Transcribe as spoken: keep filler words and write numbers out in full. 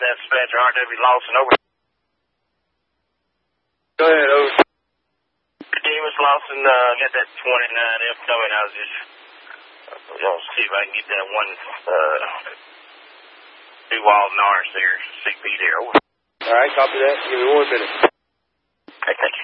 that dispatcher, R W Lawson, over. Go ahead, over. Hey, Mister Lawson, uh, got that twenty-nine F coming. I was just, uh, going to see if I can get that one, uh, Duval Norris there, C P there, over. All right, copy that. Give me one minute. Okay, thank you.